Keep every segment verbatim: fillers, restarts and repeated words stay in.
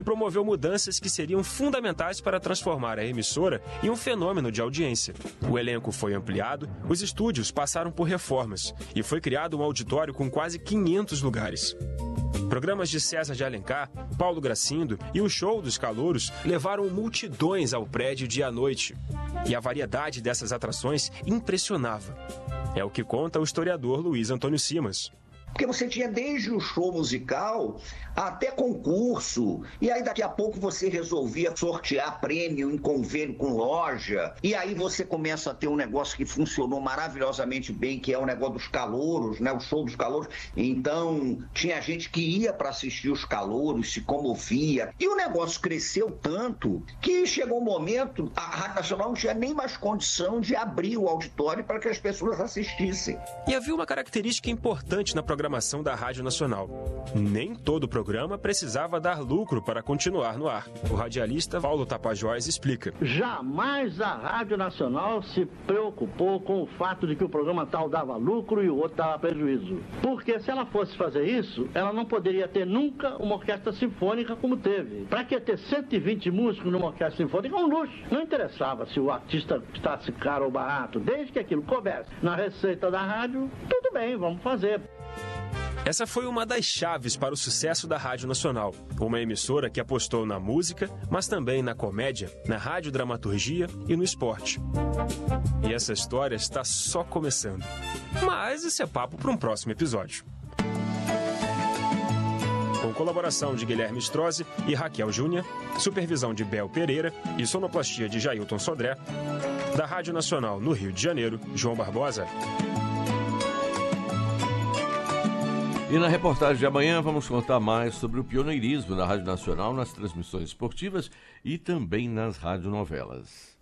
promoveu mudanças que seriam fundamentais para transformar a emissora em um fenômeno de audiência. O elenco foi ampliado, os estúdios passaram por reformas e foi criado um auditório com quase quinhentos lugares. Programas de César de Alencar, Paulo Gracindo e o Show dos Calouros levaram multidões ao prédio dia à noite. E a variedade dessas atrações impressionava. É o que conta o historiador Luiz Antônio Simas. Porque você tinha desde o show musical até concurso, e aí daqui a pouco você resolvia sortear prêmio em convênio com loja, e aí você começa a ter um negócio que funcionou maravilhosamente bem, que é o negócio dos calouros, né? O show dos calouros. Então tinha gente que ia para assistir os calouros, se comovia, e o negócio cresceu tanto que chegou um momento, a Rádio Nacional não tinha nem mais condição de abrir o auditório para que as pessoas assistissem. E havia uma característica importante na programação programação da Rádio Nacional. Nem todo programa precisava dar lucro para continuar no ar. O radialista Paulo Tapajós explica. Jamais a Rádio Nacional se preocupou com o fato de que o programa tal dava lucro e o outro dava prejuízo. Porque se ela fosse fazer isso, ela não poderia ter nunca uma orquestra sinfônica como teve. Para que ter cento e vinte músicos numa orquestra sinfônica é um luxo. Não interessava se o artista custasse caro ou barato, desde que aquilo coubesse na receita da rádio, tudo bem, vamos fazer. Essa foi uma das chaves para o sucesso da Rádio Nacional, uma emissora que apostou na música, mas também na comédia, na radiodramaturgia e no esporte. E essa história está só começando. Mas esse é papo para um próximo episódio. Com colaboração de Guilherme Strozzi e Raquel Júnior, supervisão de Bel Pereira e sonoplastia de Jailton Sodré, da Rádio Nacional no Rio de Janeiro, João Barbosa. E na reportagem de amanhã vamos contar mais sobre o pioneirismo da Rádio Nacional nas transmissões esportivas e também nas radionovelas.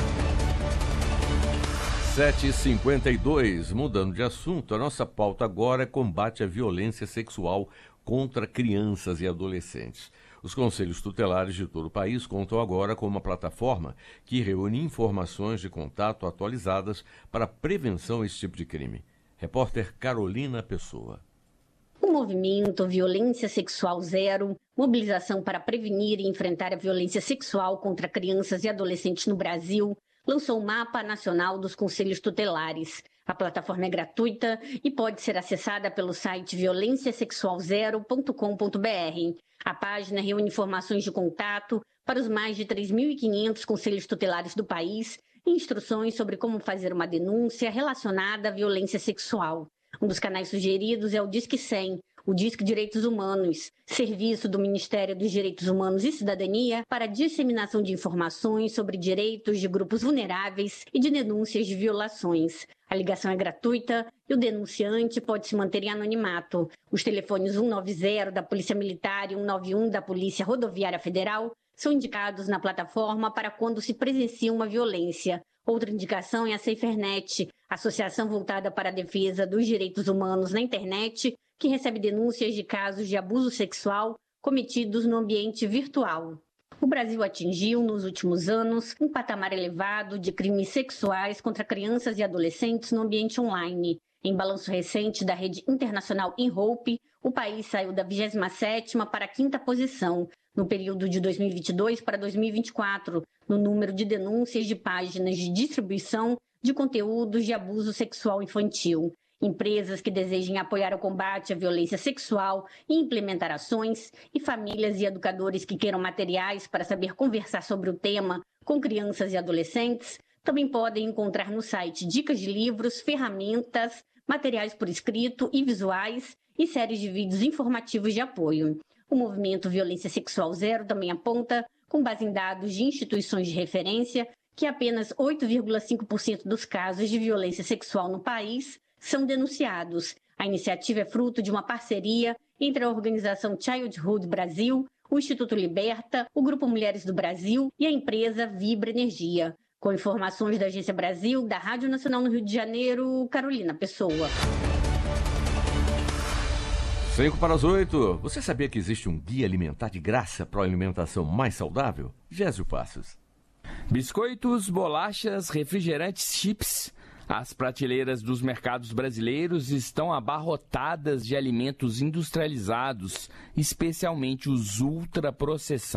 sete e cinquenta e dois, mudando de assunto, a nossa pauta agora é combate à violência sexual contra crianças e adolescentes. Os conselhos tutelares de todo o país contam agora com uma plataforma que reúne informações de contato atualizadas para a prevenção a esse tipo de crime. Repórter Carolina Pessoa. O movimento Violência Sexual Zero, mobilização para prevenir e enfrentar a violência sexual contra crianças e adolescentes no Brasil, lançou o Mapa Nacional dos Conselhos Tutelares. A plataforma é gratuita e pode ser acessada pelo site violência sexual zero ponto com ponto b r. A página reúne informações de contato para os mais de três mil e quinhentos conselhos tutelares do país e instruções sobre como fazer uma denúncia relacionada à violência sexual. Um dos canais sugeridos é o Disque cem, o Disque Direitos Humanos, serviço do Ministério dos Direitos Humanos e Cidadania para a disseminação de informações sobre direitos de grupos vulneráveis e de denúncias de violações. A ligação é gratuita e o denunciante pode se manter em anonimato. Os telefones cento e noventa da Polícia Militar e cento e noventa e um da Polícia Rodoviária Federal são indicados na plataforma para quando se presencia uma violência. Outra indicação é a SaferNet, associação voltada para a defesa dos direitos humanos na internet, que recebe denúncias de casos de abuso sexual cometidos no ambiente virtual. O Brasil atingiu, nos últimos anos, um patamar elevado de crimes sexuais contra crianças e adolescentes no ambiente online. Em balanço recente da rede internacional InHope, o país saiu da vigésima sétima para a quinta posição, no período de dois mil e vinte e dois para dois mil e vinte e quatro, no número de denúncias de páginas de distribuição de conteúdos de abuso sexual infantil. Empresas que desejem apoiar o combate à violência sexual e implementar ações, e famílias e educadores que queiram materiais para saber conversar sobre o tema com crianças e adolescentes, também podem encontrar no site dicas de livros, ferramentas, materiais por escrito e visuais e séries de vídeos informativos de apoio. O movimento Violência Sexual Zero também aponta, com base em dados de instituições de referência, que apenas oito vírgula cinco por cento dos casos de violência sexual no país são denunciados. A iniciativa é fruto de uma parceria entre a organização Childhood Brasil, o Instituto Liberta, o Grupo Mulheres do Brasil e a empresa Vibra Energia. Com informações da Agência Brasil, da Rádio Nacional no Rio de Janeiro, Carolina Pessoa. Cinco para as oito. Você sabia que existe um guia alimentar de graça para uma alimentação mais saudável? Gésio Passos. Biscoitos, bolachas, refrigerantes, chips, As prateleiras dos mercados brasileiros estão abarrotadas de alimentos industrializados, especialmente os ultraprocessados.